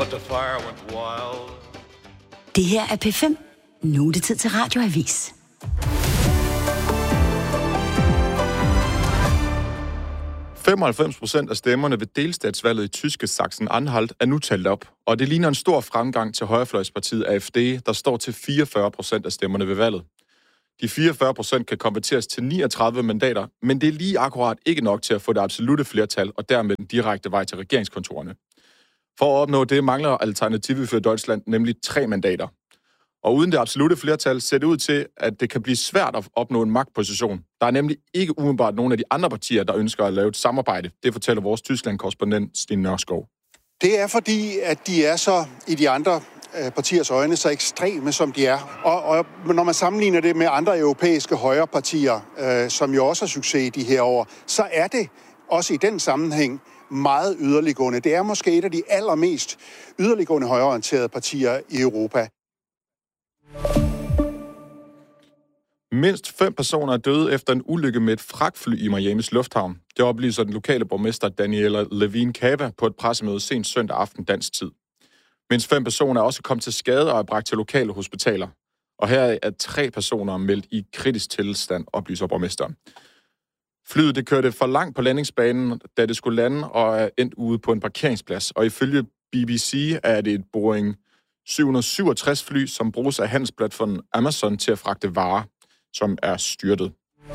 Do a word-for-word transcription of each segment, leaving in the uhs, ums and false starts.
but the fire went wild. Det her er P fem. Nu er det tid til Radioavis. femoghalvfems procent af stemmerne ved delstatsvalget i tyske Sachsen-Anhalt er nu talt op, og det ligner en stor fremgang til højrefløjspartiet A F D, der står til fireogfyrre procent af stemmerne ved valget. De fireogfyrre procent kan konverteres til niogtredive mandater, men det er lige akkurat ikke nok til at få det absolutte flertal, og dermed den direkte vej til regeringskontorerne. For at opnå det mangler Alternative für Deutschland nemlig tre mandater. Og uden det absolute flertal ser det ud til, at det kan blive svært at opnå en magtposition. Der er nemlig ikke umiddelbart nogen af de andre partier, der ønsker at lave et samarbejde. Det fortæller vores Tyskland-korrespondent Sten Nørskov. Det er fordi, at de er så i de andre partiers øjne så ekstreme, som de er. Og, og når man sammenligner det med andre europæiske højrepartier, øh, som jo også har succes i de her år, så er det også i den sammenhæng meget yderliggående. Det er måske et af de allermest yderliggående højreorienterede partier i Europa. Mindst fem personer er døde efter en ulykke med et fragtfly i Miamis lufthavn. Det oplyser den lokale borgmester Daniela Levine Cava på et pressemøde sent søndag aften dansk tid. Mindst fem personer er også kommet til skade og er bragt til lokale hospitaler. Og her er tre personer meldt i kritisk tilstand, oplyser borgmesteren. Flyet det kørte for langt på landingsbanen, da det skulle lande, og er endt ude på en parkeringsplads. Og ifølge B B C er det et Boeing syv syvogtres fly, som bruges af handelsplatformen Amazon til at fragte varer, som er styrtet.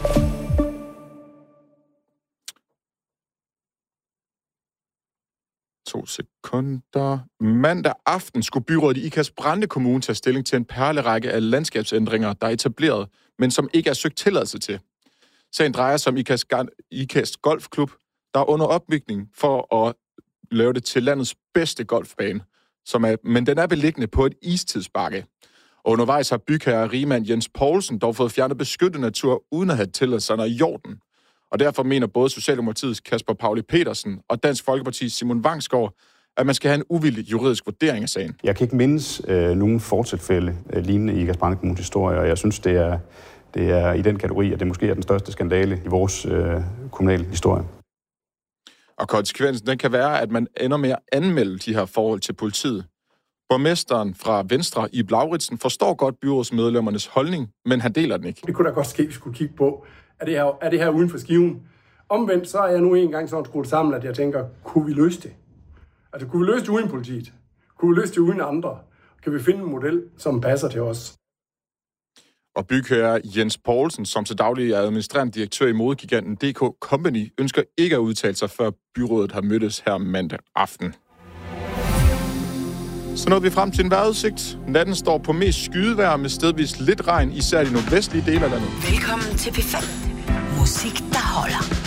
To sekunder. Mandag aften skulle byrådet i Ikast Brande Kommune tage stilling til en perlerække af landskabsændringer, der er etableret, men som ikke er søgt tilladelse til. Sagen drejer sig om Ikast, Ikast Golfklub, der er under opbygning for at lave det til landets bedste golfbane, som er, men den er beliggende på et istidsbakke. Og undervejs har bygherre rigmand Jens Poulsen dog fået fjernet beskyttet natur, uden at have tilladelserne i orden. Og derfor mener både Socialdemokratiets Kasper Pauli Petersen og Dansk Folkepartis Simon Vangsgaard, at man skal have en uvildig juridisk vurdering af sagen. Jeg kan ikke mindes øh, nogen fortsætfælde øh, lignende i Ikast Brande Kommunes historie, og jeg synes, det er, det er i den kategori, at det måske er den største skandale i vores øh, kommunale historie. Og konsekvensen den kan være, at man ender med at anmelde de her forhold til politiet. Borgmesteren fra Venstre i Lauritsen forstår godt byrådsmedlemmernes holdning, men han deler den ikke. Det kunne da godt ske, at vi skulle kigge på, er det her, er det her uden for skiven? Omvendt, så er jeg nu engang sådan skruet sammen, at jeg tænker, kunne vi løse det? Altså, kunne vi løse det uden politiet? Kunne vi løse det uden andre? Kan vi finde en model, som passer til os? Og bygherre Jens Poulsen, som til daglig er administrerende direktør i modegiganten D K Company, ønsker ikke at udtale sig, før byrådet har mødtes her mandag aften. Så nåede vi frem til en vejrudsigt. Natten står på mest skydevejr med stedvis lidt regn, især i de nordvestlige dele af landet. Velkommen til P fem. Musik, der holder.